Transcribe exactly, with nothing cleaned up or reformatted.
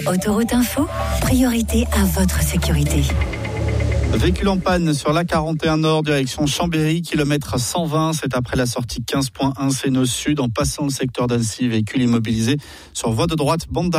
Autoroute Info, priorité à votre sécurité. Véhicule en panne sur l'A quarante et un Nord, direction Chambéry, kilomètre cent vingt. C'est après la sortie quinze point un Sénos Sud. En passant le secteur d'Annecy, véhicule immobilisé sur voie de droite, bande d'arrêt.